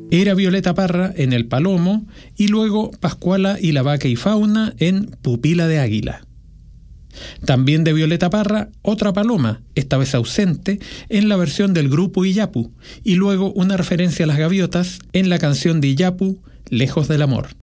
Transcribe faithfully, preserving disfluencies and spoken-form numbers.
era Violeta Parra en El Palomo y luego Pascuala y la Vaca y Fauna en Pupila de Águila. También de Violeta Parra, otra paloma, esta vez ausente, en la versión del grupo Iyapu, y luego una referencia a las gaviotas en la canción de Iyapu, Lejos del Amor.